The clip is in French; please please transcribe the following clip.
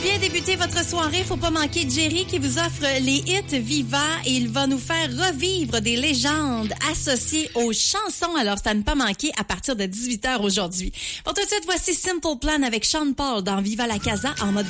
bien débuter votre soirée, faut pas manquer Jerry qui vous offre les hits vivants et il va nous faire revivre des légendes associées aux chansons. Alors, c'est à ne pas manquer à partir de 18h aujourd'hui. Pour tout de suite, voici Simple Plan avec Sean Paul dans Viva la Casa en mode